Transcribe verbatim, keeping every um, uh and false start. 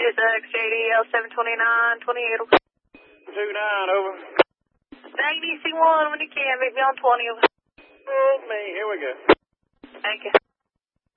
Sirius X J D L seven twenty-nine twenty-eight. two nine, over. Stay D C one when you can. Meet me on twenty. Oh, me. Here we go. Thank you.